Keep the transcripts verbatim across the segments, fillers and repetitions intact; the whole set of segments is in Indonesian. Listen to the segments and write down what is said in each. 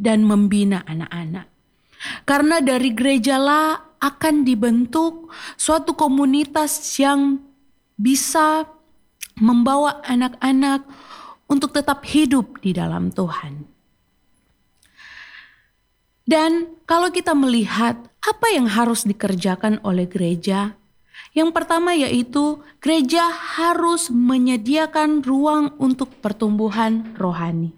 dan membina anak-anak. Karena dari gerejalah akan dibentuk suatu komunitas yang bisa membawa anak-anak untuk tetap hidup di dalam Tuhan. Dan kalau kita melihat apa yang harus dikerjakan oleh gereja, yang pertama yaitu gereja harus menyediakan ruang untuk pertumbuhan rohani.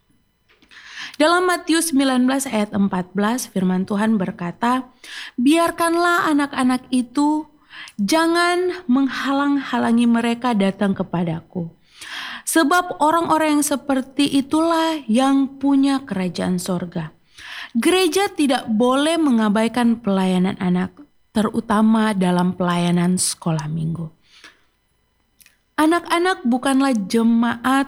Dalam Matius sembilan belas ayat empat belas firman Tuhan berkata, biarkanlah anak-anak itu jangan menghalang-halangi mereka datang kepadaku. Sebab orang-orang yang seperti itulah yang punya kerajaan sorga. Gereja tidak boleh mengabaikan pelayanan anak, terutama dalam pelayanan sekolah minggu. Anak-anak bukanlah jemaat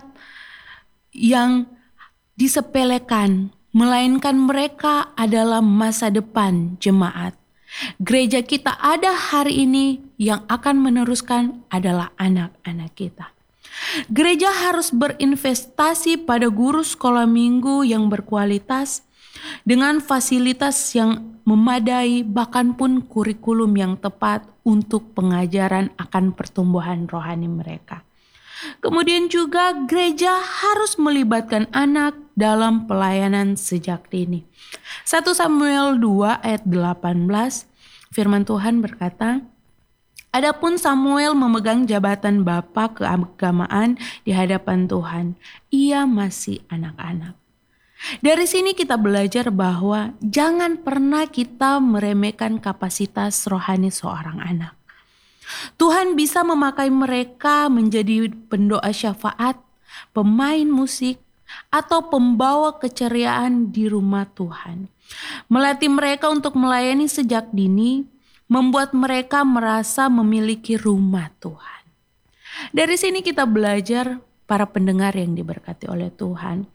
yang disepelekan, melainkan mereka adalah masa depan jemaat. Gereja kita ada hari ini yang akan meneruskan adalah anak-anak kita. Gereja harus berinvestasi pada guru sekolah minggu yang berkualitas dengan fasilitas yang memadai, bahkan pun kurikulum yang tepat untuk pengajaran akan pertumbuhan rohani mereka. Kemudian juga gereja harus melibatkan anak dalam pelayanan sejak dini. satu Samuel dua ayat delapan belas firman Tuhan berkata, adapun Samuel memegang jabatan bapa keagamaan di hadapan Tuhan, ia masih anak-anak. Dari sini kita belajar bahwa jangan pernah kita meremehkan kapasitas rohani seorang anak. Tuhan bisa memakai mereka menjadi pendoa syafaat, pemain musik, atau pembawa keceriaan di rumah Tuhan. Melatih mereka untuk melayani sejak dini, membuat mereka merasa memiliki rumah Tuhan. Dari sini kita belajar, para pendengar yang diberkati oleh Tuhan,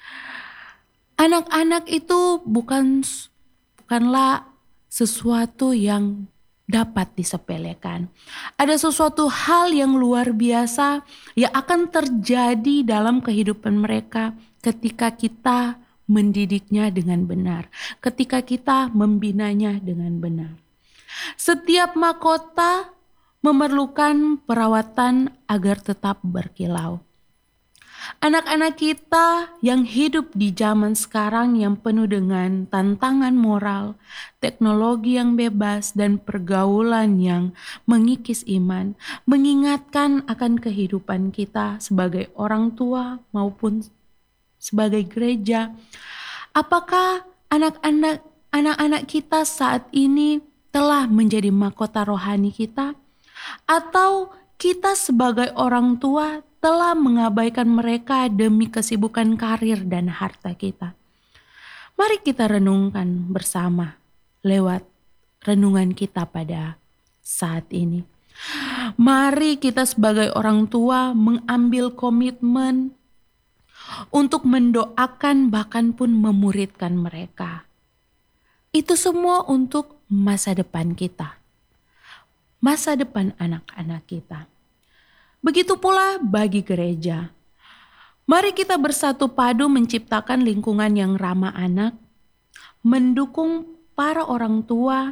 anak-anak itu bukan bukanlah sesuatu yang dapat disepelekan. Ada sesuatu hal yang luar biasa yang akan terjadi dalam kehidupan mereka ketika kita mendidiknya dengan benar, ketika kita membinanya dengan benar. Setiap mahkota memerlukan perawatan agar tetap berkilau. Anak-anak kita yang hidup di zaman sekarang yang penuh dengan tantangan moral, teknologi yang bebas, dan pergaulan yang mengikis iman, mengingatkan akan kehidupan kita sebagai orang tua maupun sebagai gereja. Apakah anak-anak anak-anak kita saat ini telah menjadi mahkota rohani kita? Atau kita sebagai orang tua telah mengabaikan mereka demi kesibukan karir dan harta kita? Mari kita renungkan bersama lewat renungan kita pada saat ini. Mari kita sebagai orang tua mengambil komitmen untuk mendoakan bahkan pun memuridkan mereka. Itu semua untuk masa depan kita, masa depan anak-anak kita. Begitu pula bagi gereja. Mari kita bersatu padu menciptakan lingkungan yang ramah anak, mendukung para orang tua,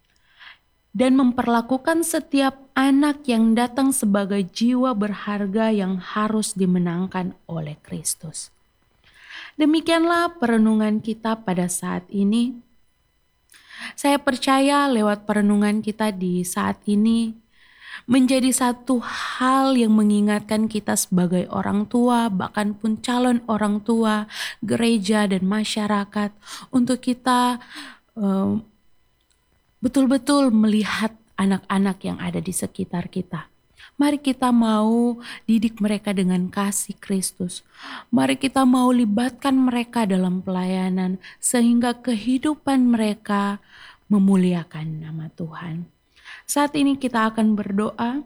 dan memperlakukan setiap anak yang datang sebagai jiwa berharga yang harus dimenangkan oleh Kristus. Demikianlah perenungan kita pada saat ini. Saya percaya lewat perenungan kita di saat ini menjadi satu hal yang mengingatkan kita sebagai orang tua, bahkan pun calon orang tua, gereja dan masyarakat, untuk kita uh, betul-betul melihat anak-anak yang ada di sekitar kita. Mari kita mau didik mereka dengan kasih Kristus. Mari kita mau libatkan mereka dalam pelayanan sehingga kehidupan mereka memuliakan nama Tuhan. Saat ini kita akan berdoa,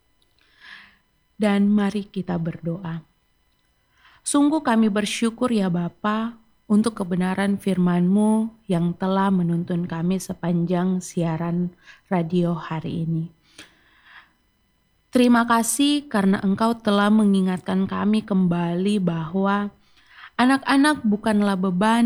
dan mari kita berdoa. Sungguh kami bersyukur ya Bapa untuk kebenaran firman-Mu yang telah menuntun kami sepanjang siaran radio hari ini. Terima kasih karena Engkau telah mengingatkan kami kembali bahwa anak-anak bukanlah beban,